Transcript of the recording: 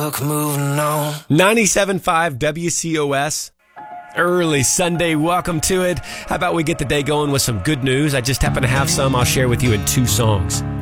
Look, moving on. 97.5 WCOS. Early Sunday, welcome to it. How about we get the day going with some good news? I just happen to have some I'll share with you in two songs.